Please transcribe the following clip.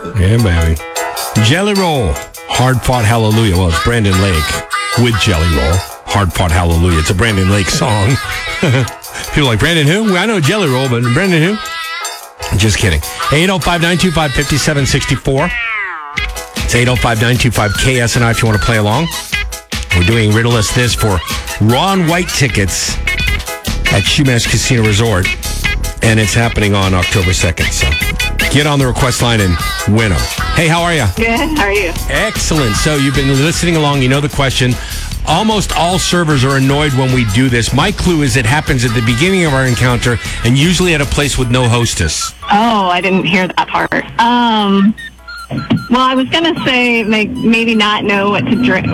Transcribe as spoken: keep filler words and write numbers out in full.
Yeah, baby. Jelly Roll, Hard Fought Hallelujah. Well, it's Brandon Lake with Jelly Roll, Hard Fought Hallelujah. It's a Brandon Lake song. People are like, Brandon who? Well, I know Jelly Roll, but Brandon who? Just kidding. eight oh five, nine two five, five seven six four. It's eight oh five, nine two five, K S N I if you want to play along. We're doing Riddle Us This for Ron White tickets at Shoemash Casino Resort, and it's happening on October second. So get on the request line and win them. Hey, how are you? Good. How are you? Excellent. So you've been listening along. You know the question. Almost all servers are annoyed when we do this. My clue is it happens at the beginning of our encounter and usually at a place with no hostess. Oh, I didn't hear that part. Um, well, I was going to say like, maybe not know what to drink.